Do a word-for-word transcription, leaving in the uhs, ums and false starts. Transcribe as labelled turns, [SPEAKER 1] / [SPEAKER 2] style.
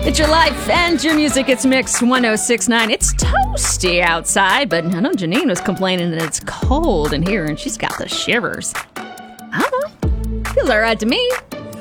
[SPEAKER 1] It's your life and your music. It's Mix one oh six point nine. It's toasty outside, but I know Janine was complaining that it's cold in here and she's got the shivers. I don't know. Feels all right to me.